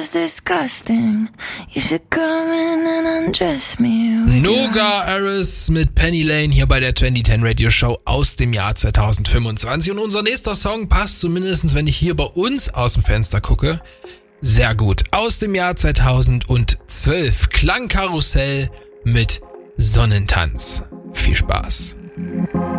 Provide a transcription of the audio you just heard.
is disgusting. You should come in and undress me. Noga Aris mit Penny Lane hier bei der 2010 Radio Show aus dem Jahr 2025. Und unser nächster Song passt zumindest, wenn ich hier bei uns aus dem Fenster gucke, sehr gut. Aus dem Jahr 2012. Klangkarussell mit Sonnentanz. Viel Spaß.